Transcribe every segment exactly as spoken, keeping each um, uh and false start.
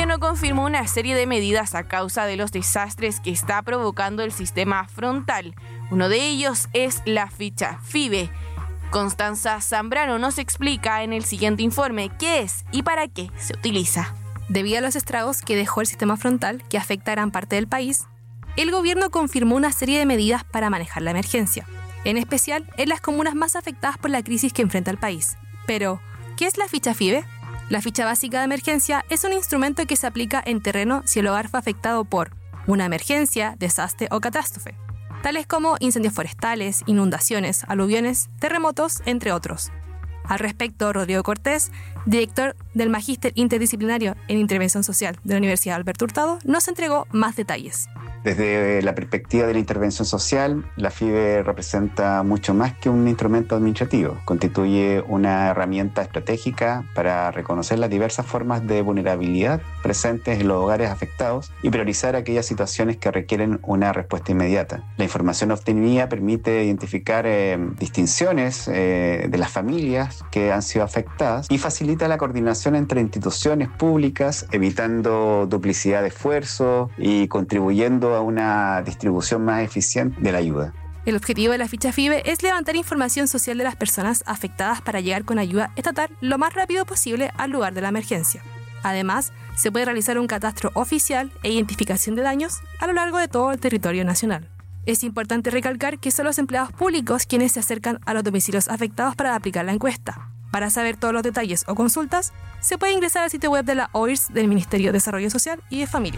gobierno confirmó una serie de medidas a causa de los desastres que está provocando el sistema frontal. Uno de ellos es la ficha FIBE. Constanza Zambrano nos explica en el siguiente informe qué es y para qué se utiliza. Debido a los estragos que dejó el sistema frontal, que afecta a gran parte del país, el gobierno confirmó una serie de medidas para manejar la emergencia, en especial en las comunas más afectadas por la crisis que enfrenta el país. Pero, ¿qué es la ficha FIBE? La ficha básica de emergencia es un instrumento que se aplica en terreno si el hogar fue afectado por una emergencia, desastre o catástrofe, tales como incendios forestales, inundaciones, aluviones, terremotos, entre otros. Al respecto, Rodrigo Cortés, director del Magíster Interdisciplinario en Intervención Social de la Universidad Alberto Hurtado, nos entregó más detalles. Desde la perspectiva de la intervención social, la FIBE representa mucho más que un instrumento administrativo. Constituye una herramienta estratégica para reconocer las diversas formas de vulnerabilidad presentes en los hogares afectados y priorizar aquellas situaciones que requieren una respuesta inmediata. La información obtenida permite identificar eh, distinciones eh, de las familias que han sido afectadas y facilita la coordinación entre instituciones públicas, evitando duplicidad de esfuerzo y contribuyendo a una distribución más eficiente de la ayuda. El objetivo de la ficha FIBE es levantar información social de las personas afectadas para llegar con ayuda estatal lo más rápido posible al lugar de la emergencia. Además, se puede realizar un catastro oficial e identificación de daños a lo largo de todo el territorio nacional. Es importante recalcar que son los empleados públicos quienes se acercan a los domicilios afectados para aplicar la encuesta. Para saber todos los detalles o consultas, se puede ingresar al sitio web de la O I R S del Ministerio de Desarrollo Social y de Familia.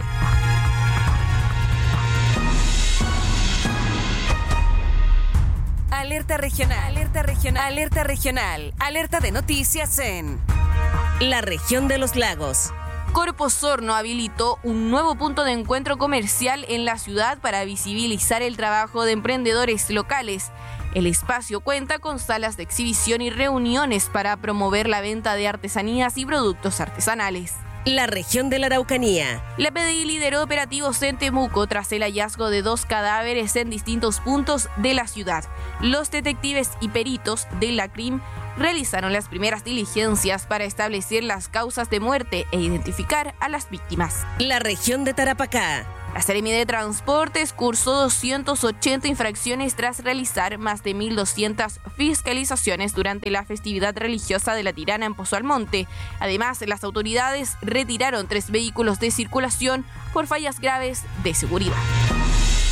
Alerta regional, alerta regional, alerta regional, alerta de noticias en la región de los lagos. Corpo Osorno habilitó un nuevo punto de encuentro comercial en la ciudad para visibilizar el trabajo de emprendedores locales. El espacio cuenta con salas de exhibición y reuniones para promover la venta de artesanías y productos artesanales. La región de la Araucanía. La P D I lideró operativos en Temuco tras el hallazgo de dos cadáveres en distintos puntos de la ciudad. Los detectives y peritos de la C R I M realizaron las primeras diligencias para establecer las causas de muerte e identificar a las víctimas. La región de Tarapacá. La Seremi de Transportes cursó doscientas ochenta infracciones tras realizar más de mil doscientas fiscalizaciones durante la festividad religiosa de la Tirana en Pozo Almonte. Además, las autoridades retiraron tres vehículos de circulación por fallas graves de seguridad.